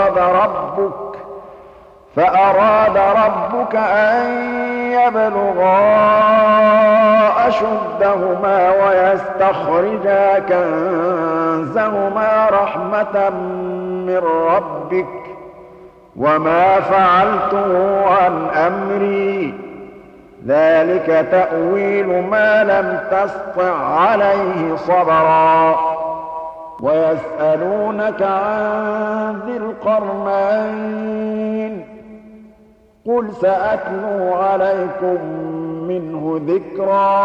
فأراد ربك أن يبلغا أشدهما ويستخرجا كنزهما رحمة من ربك وما فعلته عن أمري ذلك تأويل ما لم تسطع عليه صبرا ويسألونك عن ذي القرنين قل سأتلو عليكم منه ذكرا